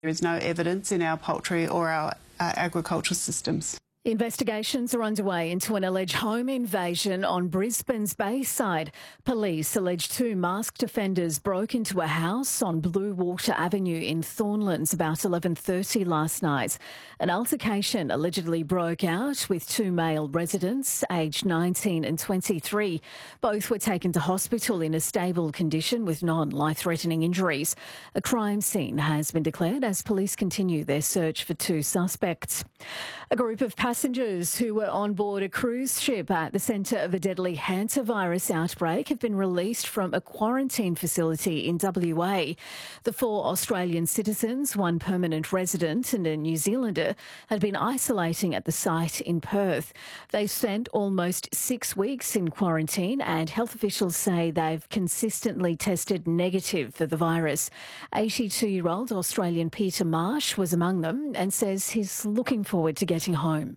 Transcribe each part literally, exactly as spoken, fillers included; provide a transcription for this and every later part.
There is no evidence in our poultry or our uh, agricultural systems. Investigations are underway into an alleged home invasion on Brisbane's Bayside. Police allege two masked offenders broke into a house on Blue Water Avenue in Thornlands about eleven thirty last night. An altercation allegedly broke out with two male residents, aged nineteen and twenty-three. Both were taken to hospital in a stable condition with non-life-threatening injuries. A crime scene has been declared as police continue their search for two suspects. A group of passengers who were on board a cruise ship at the centre of a deadly hantavirus outbreak have been released from a quarantine facility in W A. The four Australian citizens, one permanent resident and a New Zealander, had been isolating at the site in Perth. They spent almost six weeks in quarantine and health officials say they've consistently tested negative for the virus. eighty-two-year-old Australian Peter Marsh was among them and says he's looking forward to getting home.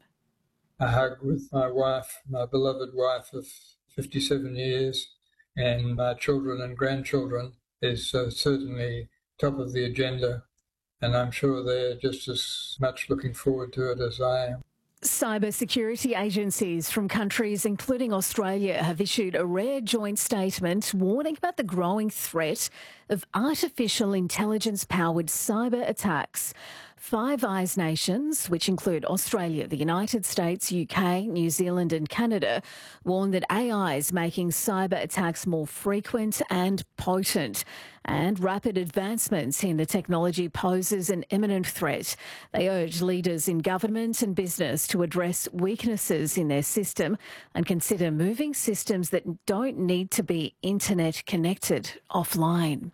A hug with my wife, my beloved wife of fifty-seven years, and my children and grandchildren is uh, certainly top of the agenda, and I'm sure they're just as much looking forward to it as I am. Cybersecurity agencies from countries including Australia have issued a rare joint statement warning about the growing threat of artificial intelligence-powered cyber attacks. Five Eyes nations, which include Australia, the United States, U K, New Zealand and Canada, warn that A I is making cyber attacks more frequent and potent, and rapid advancements in the technology poses an imminent threat. They urge leaders in government and business to address weaknesses in their system and consider moving systems that don't need to be internet connected offline.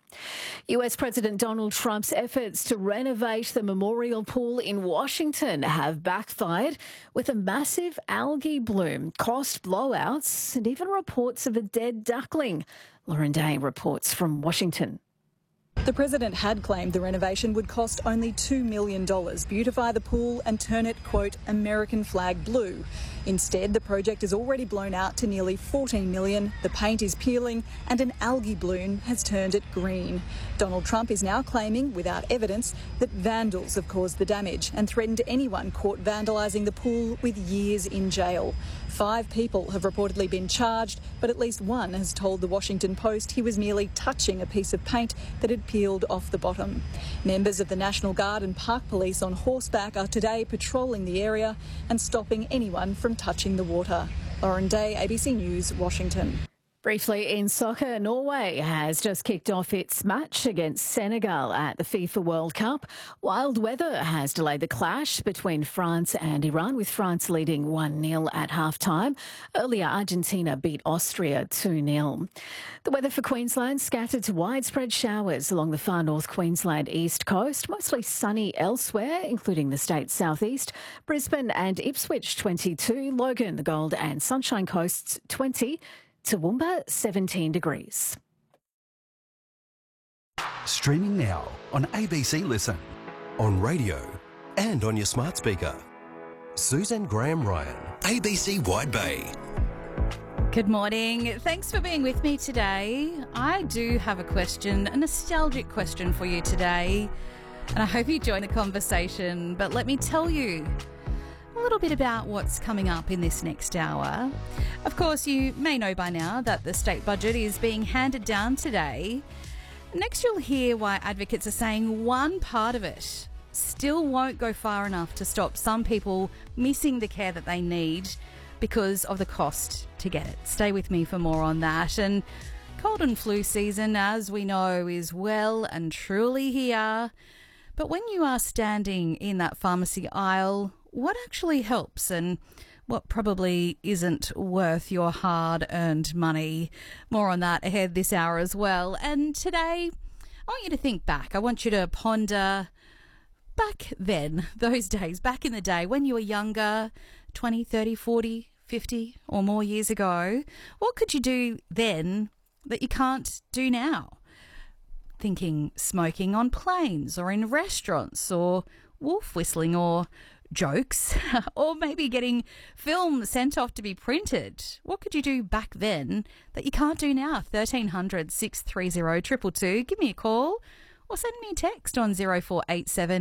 U S President Donald Trump's efforts to renovate the Memorial Pool in Washington have backfired with a massive algae bloom, cost blowouts and even reports of a dead duckling. Lauren Day reports from Washington. The President had claimed the renovation would cost only two million dollars, beautify the pool and turn it, quote, American flag blue. Instead, the project is already blown out to nearly fourteen million dollars, the paint is peeling and an algae bloom has turned it green. Donald Trump is now claiming, without evidence, that vandals have caused the damage and threatened anyone caught vandalising the pool with years in jail. Five people have reportedly been charged, but at least one has told the Washington Post he was merely touching a piece of paint that had peeled off the bottom. Members of the National Guard and Park Police on horseback are today patrolling the area and stopping anyone from touching the water. Lauren Day, A B C News, Washington. Briefly in soccer, Norway has just kicked off its match against Senegal at the FIFA World Cup. Wild weather has delayed the clash between France and Iran, with France leading one nil at half-time. Earlier, Argentina beat Austria two nil. The weather for Queensland, scattered to widespread showers along the far north Queensland east coast, mostly sunny elsewhere, including the state's southeast. Brisbane and Ipswich twenty-two, Logan, the Gold and Sunshine Coasts twenty, Toowoomba seventeen degrees. Streaming now on A B C Listen, on radio and on your smart speaker. Suzanne Graham Ryan, A B C Wide Bay. Good morning. Thanks for being with me today. I do have a question, a nostalgic question for you today, and I hope you join the conversation. But let me tell you a little bit about what's coming up in this next hour. Of course, you may know by now that the state budget is being handed down today. Next, you'll hear why advocates are saying one part of it still won't go far enough to stop some people missing the care that they need because of the cost to get it. Stay with me for more on that. And cold and flu season, as we know, is well and truly here. But when you are standing in that pharmacy aisle, what actually helps and what probably isn't worth your hard-earned money? More on that ahead this hour as well. And today, I want you to think back. I want you to ponder back then, those days, back in the day when you were younger, twenty, thirty, forty, fifty or more years ago. What could you do then that you can't do now? Thinking smoking on planes or in restaurants, or wolf whistling, or jokes, or maybe getting film sent off to be printed. What could you do back then that you can't do now? thirteen hundred, six three zero, two two two. Give me a call or send me a text on zero four eight seven